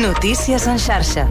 Notícies en xarxa.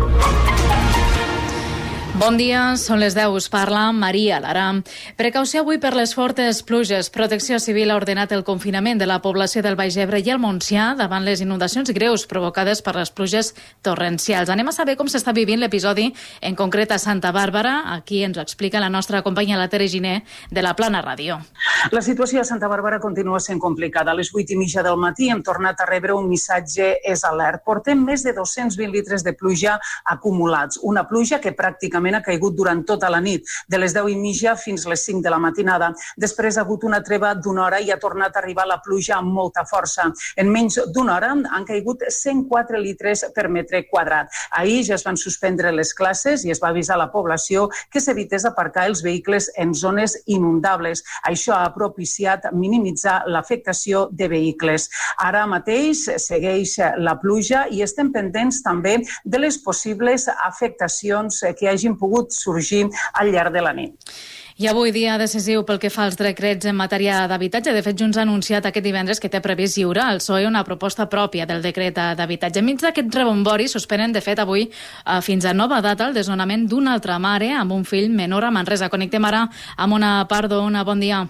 Bon dia, són les 10, us parla Maria Lara. Precaució avui per les fortes pluges. Protecció Civil ha ordenat el confinament de la població del Baix Ebre i el Montsià davant les inundacions greus provocades per les pluges torrencials. Anem a saber com s'està vivint l'episodi, en concret a Santa Bàrbara. Aquí ens ho explica la nostra companya la Tere Giner de la Plana Ràdio. La situació a Santa Bàrbara continua sent complicada. A les 8:30 del matí hem tornat a rebre un missatge és alert. Portem més de 220 litres de pluja acumulats. Una pluja que pràcticament ha caigut durant tota la nit, de les 10:30 fins les 5 de la matinada. Després ha hagut una treva d'una hora i ha tornat a arribar la pluja amb molta força. En menys d'una hora han caigut 104 litres per metre quadrat. Ahir ja es van suspendre les classes i es va avisar a la població que s'evités aparcar els vehicles en zones inundables. Això ha propiciat minimitzar l'afectació de vehicles. Ara mateix segueix la pluja i estem pendents també de les possibles afectacions que hagin pogut sorgir al llarg de la nit. I avui dia decisiu pel que fa als decrets en matèria d'habitatge. De fet, Junts ha anunciat aquest divendres que té previst lliurar al PSOE una proposta pròpia del decret d'habitatge. Enmig d'aquest rebombori suspenen, de fet, avui fins a nova data el desnonament d'una altra mare amb un fill menor a Manresa. Connectem ara amb una Pardo. Bon dia.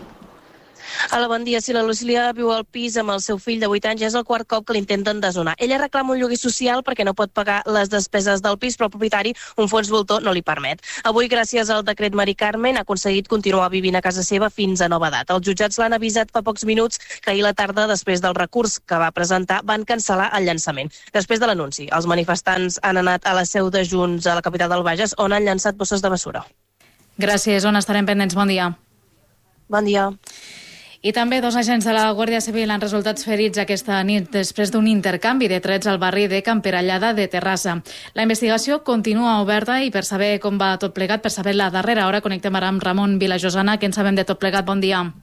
Hola, bon dia. Si la Lucília viu al pis amb el seu fill de 8 anys, ja és el quart cop que l'intenten desnonar. Ella reclama un lloguer social perquè no pot pagar les despeses del pis, però el propietari, un fons voltor, no li permet. Avui, gràcies al decret Mari Carmen, ha aconseguit continuar vivint a casa seva fins a nova data. Els jutjats l'han avisat fa pocs minuts que ahir la tarda, després del recurs que va presentar, van cancel·lar el llançament. Després de l'anunci, els manifestants han anat a la seu de Junts a la capital del Bages, on han llançat bosses de bessura. Gràcies, on estarem pendents. Bon dia. Bon dia. I també 2 agents de la Guàrdia Civil han resultat ferits aquesta nit després d'un intercanvi de trets al barri de Camperallada de Terrassa. La investigació continua oberta i per saber com va tot plegat, per saber la darrera hora, connectem ara amb Ramon Vilajosana, que en sabem de tot plegat. Bon dia.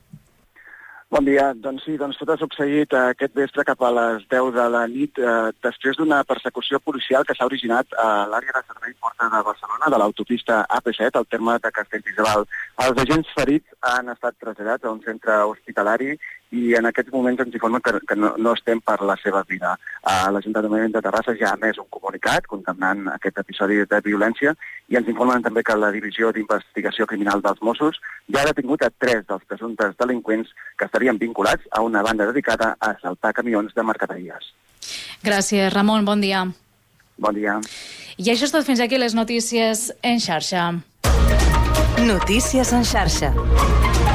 Bon dia. Doncs sí, tot ha succeït aquest vespre cap a les 10 de la nit després d'una persecució policial que s'ha originat a l'àrea de servei Porta de Barcelona, de l'autopista AP7, al terme de Castellbisbal. Els agents ferits han estat traslladats a un centre hospitalari i en aquests moments ens informen que no estem per la seva vida. L'Ajuntament de Terrassa ja ha emès un comunicat condemnant aquest episodi de violència i ens informen també que la Divisió d'Investigació Criminal dels Mossos ja ha detingut a 3 dels presumptes delinqüents que estarien vinculats a una banda dedicada a assaltar camions de mercaderies. Gràcies, Ramon. Bon dia. Bon dia. I això és tot fins aquí les notícies en xarxa. Notícies en xarxa.